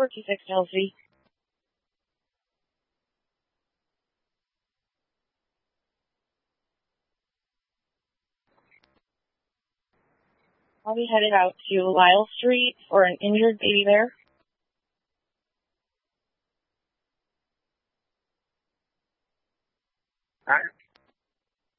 426 Chelsea. I'll be headed out to Lyle Street for an injured baby bear. All right.